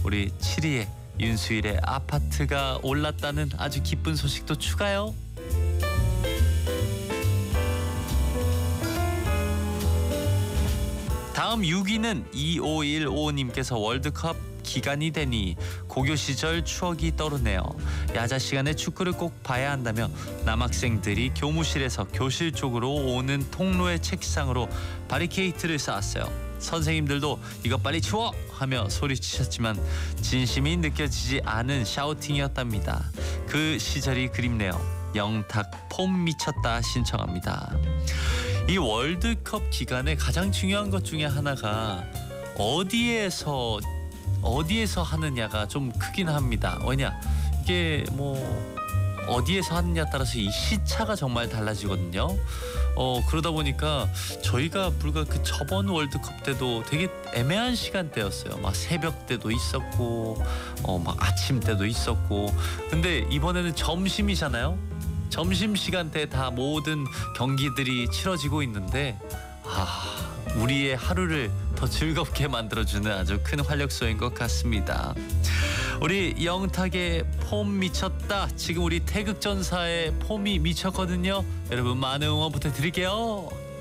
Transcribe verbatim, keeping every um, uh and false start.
우리 칠 위에 윤수일의 아파트가 올랐다는 아주 기쁜 소식도 추가요. 다음 육 위는 이오일오님께서 월드컵 기간이 되니 고교 시절 추억이 떠오르네요. 야자 시간에 축구를 꼭 봐야 한다며 남학생들이 교무실에서 교실 쪽으로 오는 통로의 책상으로 바리케이트를 쌓았어요. 선생님들도 이거 빨리 치워! 하며 소리치셨지만 진심이 느껴지지 않은 샤우팅이었답니다. 그 시절이 그립네요. 영탁 폼 미쳤다 신청합니다. 이 월드컵 기간에 가장 중요한 것 중에 하나가 어디에서 어디에서 하느냐가 좀 크긴 합니다. 왜냐 이게 뭐 어디에서 하느냐에 따라서 이 시차가 정말 달라지거든요. 어 그러다 보니까 저희가 불과 그 저번 월드컵 때도 되게 애매한 시간대였어요. 막 새벽 때도 있었고 어 막 아침 때도 있었고. 근데 이번에는 점심이잖아요. 점심 시간대에 다 모든 경기들이 치러지고 있는데 아 우리의 하루를 더 즐겁게 만들어주는 아주 큰 활력소인 것 같습니다. 우리 영탁의 폼 미쳤다. 지금 우리 태극전사의 폼이 미쳤거든요. 여러분 많은 응원 부탁드릴게요.